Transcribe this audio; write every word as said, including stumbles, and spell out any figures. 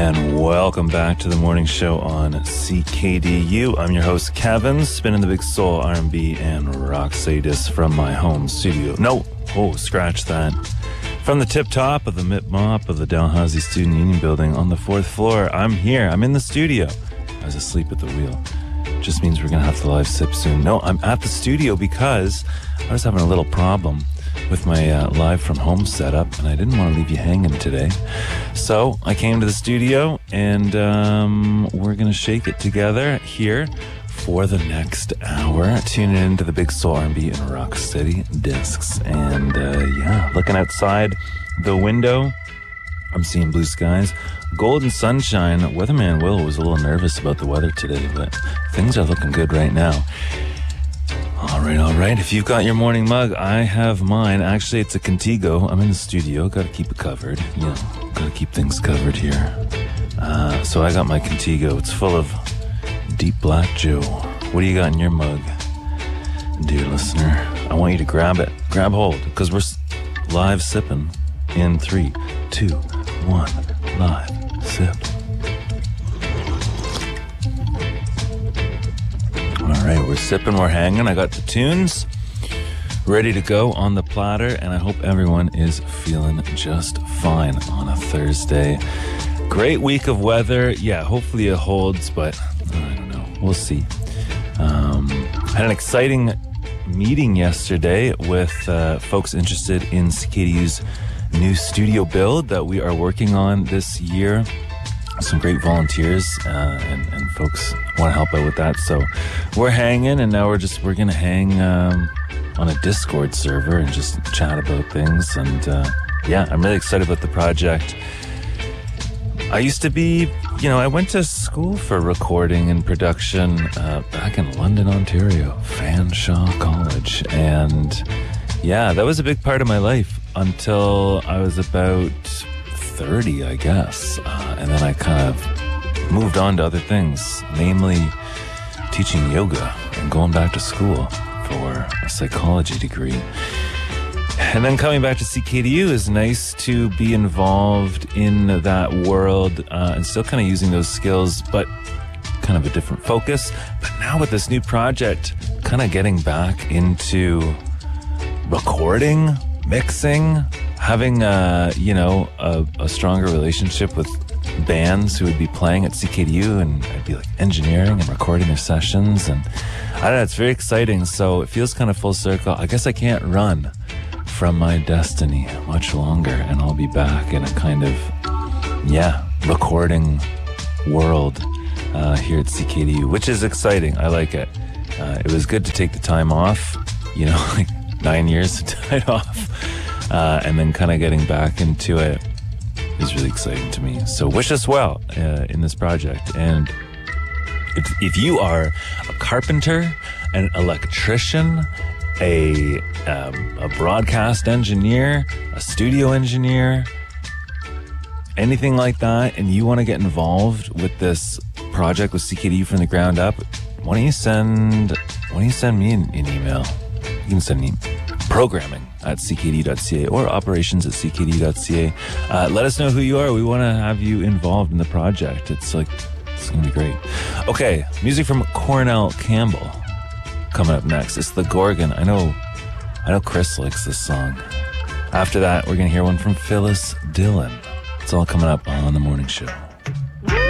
And welcome back to the morning show on C K D U. I'm your host, Kevin, spinning the big soul, R and B, and rock sadist from my home studio. No, oh, scratch that. From the tip top of the M I P M O P of the Dalhousie Student Union Building on the fourth floor, I'm here. I'm in the studio. I was asleep at the wheel. Just means we're going to have to live sip soon. No, I'm at the studio because I was having a little problem with my uh, live from home setup, and I didn't want to leave you hanging today. So I came to the studio, and um, we're going to shake it together here for the next hour, tuning into the big soul, R and B, and rock steady discs. And uh, yeah, looking outside the window, I'm seeing blue skies, golden sunshine. Weatherman Will was a little nervous about the weather today, but things are looking good right now. All right, all right. If you've got your morning mug, I have mine. Actually, it's a Contigo. I'm in the studio. Got to keep it covered. You know, got to keep things covered here. Uh, so I got my Contigo. It's full of Deep Black Joe. What do you got in your mug, dear listener? I want you to grab it. Grab hold, because we're live sipping in three, two, one. Live sip. All right, we're sipping, we're hanging. I got the tunes ready to go on the platter, and I hope everyone is feeling just fine on a Thursday. Great week of weather. Yeah, hopefully it holds, but I don't know. We'll see. Um, had an exciting meeting yesterday with uh, folks interested in C K D U's new studio build that we are working on this year. Some great volunteers uh, and, and folks want to help out with that. So we're hanging, and now we're just we're gonna hang um, on a Discord server and just chat about things. And uh, yeah, I'm really excited about the project. I used to be, you know, I went to school for recording and production uh, back in London, Ontario, Fanshawe College, and yeah, that was a big part of my life until I was about thirty, I guess. Uh, and then I kind of moved on to other things, namely teaching yoga and going back to school for a psychology degree. And then coming back to C K D U is nice to be involved in that world uh, and still kind of using those skills, but kind of a different focus. But now with this new project, kind of getting back into recording, mixing, having a, you know, a, a stronger relationship with bands who would be playing at C K D U, and I'd be like engineering and recording their sessions, and I don't know, it's very exciting. So it feels kind of full circle. I guess I can't run from my destiny much longer, and I'll be back in a kind of, yeah, recording world uh, here at C K D U, which is exciting. I like it. Uh, it was good to take the time off, you know, like nine years to tie it off, uh, and then kind of getting back into it is really exciting to me. So wish us well uh, in this project. And if, if you are a carpenter, an electrician, a um, a broadcast engineer, a studio engineer, anything like that, and you want to get involved with this project with C K D U from the ground up, why don't you send why don't you send me an, an email? You can send me programming at c k d u dot c a or operations at c k d u dot c a. Uh, let us know who you are. We want to have you involved in the project. It's like, it's going to be great. Okay, music from Cornell Campbell coming up next. It's The Gorgon. I know, I know Chris likes this song. After that, we're going to hear one from Phyllis Dillon. It's all coming up on The Morning Show.